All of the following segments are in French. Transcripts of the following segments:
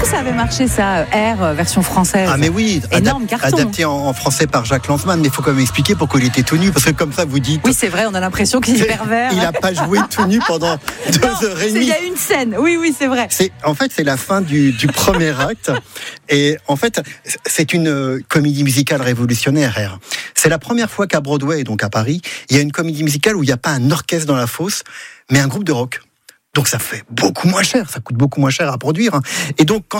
ça avait marché ça, R version française. Ah mais oui, énorme carton. Adapté en français par Jacques Lanzmann, mais il faut quand même expliquer pourquoi il était tout nu, parce que comme ça vous dites... Oui c'est vrai, on a l'impression qu'il est pervers. Il n'a pas joué tout nu pendant 2h30. Il y a une scène, oui c'est vrai. En fait c'est la fin du premier acte, et en fait c'est une comédie musicale révolutionnaire, R. C'est la première fois qu'à Broadway, donc à Paris, il y a une comédie musicale où il n'y a pas un orchestre dans la fosse, mais un groupe de rock. Donc ça fait beaucoup moins cher, ça coûte beaucoup moins cher à produire. Et donc quand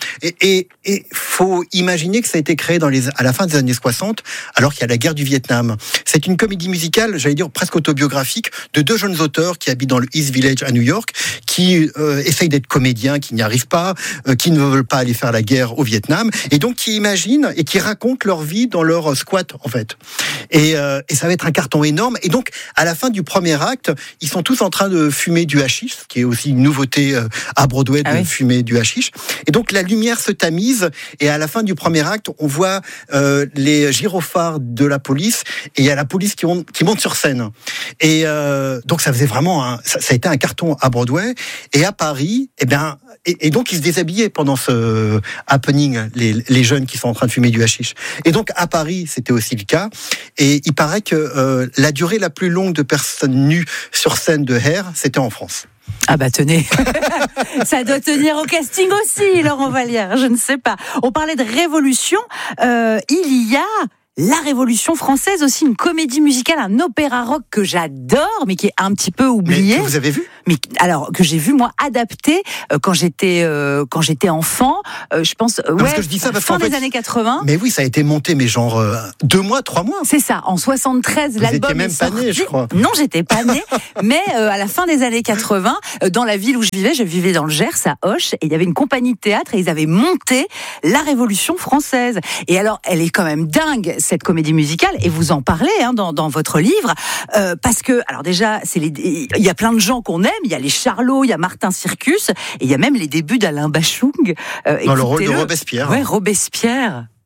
faut imaginer que ça a été créé à la fin des années 60, alors qu'il y a la guerre du Vietnam. C'est une comédie musicale, j'allais dire presque autobiographique, de 2 jeunes auteurs qui habitent dans le East Village à New York, qui essayent d'être comédiens, qui n'y arrivent pas, qui ne veulent pas aller faire la guerre au Vietnam, et donc qui imaginent et qui racontent leur vie dans leur squat en fait. Et ça va être un carton énorme. Et donc à la fin du premier acte, ils sont tous en train de fumer du hashish, ce qui est aussi une nouveauté à Broadway de fumer du hashish. Et donc la lumière se tamise, et à la fin du premier acte, on voit les gyrophares de la police, et il y a la police qui monte sur scène. Et donc ça faisait vraiment ça a été un carton à Broadway. Et à Paris, et donc ils se déshabillaient pendant ce happening, les jeunes qui sont en train de fumer du hashish. Et donc à Paris, c'était aussi le cas. Et il paraît que la durée la plus longue de personnes nues sur scène de R, c'était en France. Ah bah tenez, ça doit tenir au casting aussi, Laurent Vallière, je ne sais pas. On parlait de révolution, il y a la Révolution française aussi, une comédie musicale, un opéra rock que j'adore, mais qui est un petit peu oublié. Mais que vous avez vu ? Mais alors que j'ai vu moi adapté quand j'étais enfant, je pense parce que je dis ça parce fin des années 80. Mais oui, ça a été monté, mais genre 2 mois, 3 mois. C'est ça, en 73, vous l'album étiez même est pas sorti. né, je crois. Non, j'étais pas née, mais à la fin des années 80, dans la ville où je vivais dans le Gers, à Auch, et il y avait une compagnie de théâtre et ils avaient monté la Révolution française. Et alors, elle est quand même dingue cette comédie musicale, et vous en parlez dans votre livre, parce que alors déjà, il y a plein de gens qu'on aime, il y a les Charlots, il y a Martin Circus, et il y a même les débuts d'Alain Bachung. Dans le rôle de Robespierre. Ouais, Robespierre.